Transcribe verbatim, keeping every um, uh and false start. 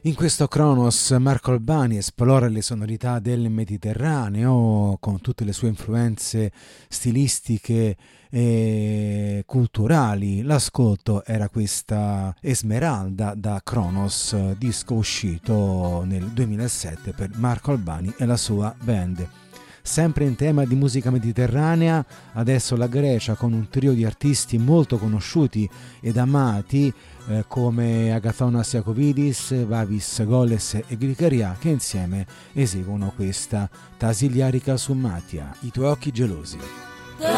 In questo Cronos Marco Albani esplora le sonorità del Mediterraneo con tutte le sue influenze stilistiche e culturali. L'ascolto era questa Esmeralda da Cronos, disco uscito nel duemilasette per Marco Albani e la sua band. Sempre in tema di musica mediterranea, adesso la Grecia con un trio di artisti molto conosciuti ed amati eh, come Agathonas Iacovidis, Vavis Goles e Glicaria, che insieme eseguono questa Tasiliarica Summatia, I tuoi occhi gelosi.